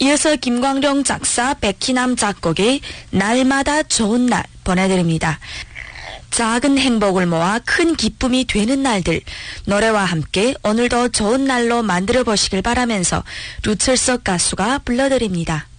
이어서 김광룡 작사, 백희남 작곡의 날마다 좋은 날 보내드립니다. 작은 행복을 모아 큰 기쁨이 되는 날들, 노래와 함께 오늘도 좋은 날로 만들어 보시길 바라면서 류철석 가수가 불러드립니다.